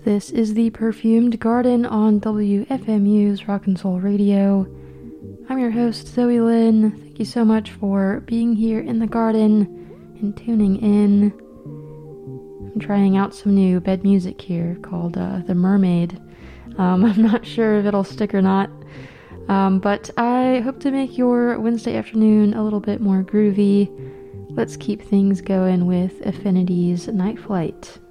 This is the Perfumed Garden on WFMU's Rock and Soul Radio. I'm your host, Zoe Lynn. Thank you so much for being here in the garden and tuning in. I'm trying out some new bed music here called The Mermaid. I'm not sure if it'll stick or not, but I hope to make your Wednesday afternoon a little bit more groovy. Let's keep things going with Affinity's Night Flight.